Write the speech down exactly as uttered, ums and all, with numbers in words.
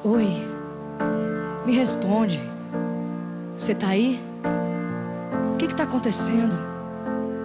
Oi, me responde. Você tá aí? O que que tá acontecendo?